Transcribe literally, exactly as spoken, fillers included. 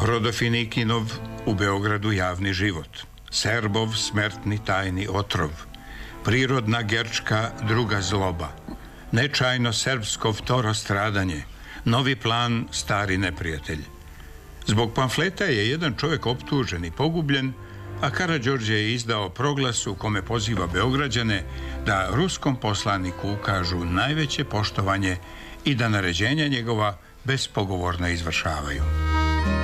Rodofinikinov u Beogradu javni život, Serbov smrtni tajni otrov, prirodna Gerčka druga zloba, nečajno srpsko vtoro stradanje, novi plan stari neprijatelj. Zbog pamfleta je jedan čovjek optužen i pogubljen, a Karađorđe je izdao proglas u kome poziva Beograđane da ruskom poslaniku ukažu najveće poštovanje i da naređenja njegova bespogovorno izvršavaju.